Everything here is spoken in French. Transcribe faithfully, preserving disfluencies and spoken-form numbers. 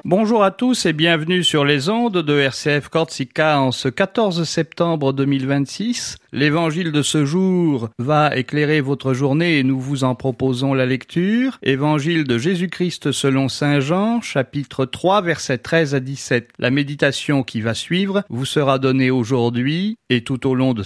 Bonjour à tous et bienvenue sur les ondes de R C F Corsica en ce quatorze septembre deux mille vingt-six. L'évangile de ce jour va éclairer votre journée et nous vous en proposons la lecture. Évangile de Jésus-Christ selon saint Jean, chapitre trois, versets treize à dix-sept. La méditation qui va suivre vous sera donnée aujourd'hui et tout au long de